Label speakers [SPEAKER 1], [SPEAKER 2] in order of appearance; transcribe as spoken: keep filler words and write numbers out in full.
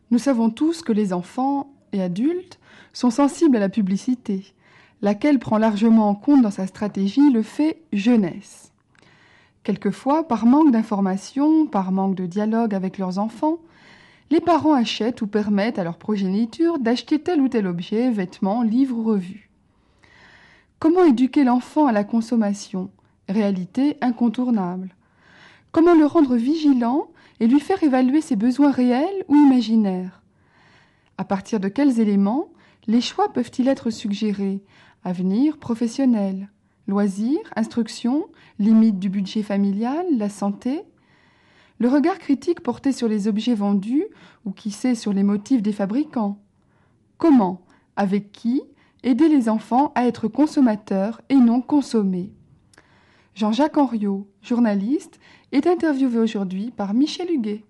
[SPEAKER 1] Nous savons tous que les enfants et adultes sont sensibles à la publicité, laquelle prend largement en compte dans sa stratégie le fait jeunesse. Quelquefois, par manque d'information, par manque de dialogue avec leurs enfants, les parents achètent ou permettent à leur progéniture d'acheter tel ou tel objet, vêtements, livres ou revues. Comment éduquer l'enfant à la consommation ? Réalité incontournable. Comment le rendre vigilant et lui faire évaluer ses besoins réels ou imaginaires ? À partir de quels éléments les choix peuvent-ils être suggérés ? Avenir professionnel, loisirs, instruction, limites du budget familial, la santé ? Le regard critique porté sur les objets vendus ou qui sait sur les motifs des fabricants. Comment, avec qui, aider les enfants à être consommateurs et non consommés ? Jean-Jacques Henriot, journaliste, est interviewé aujourd'hui par Michel Huguet.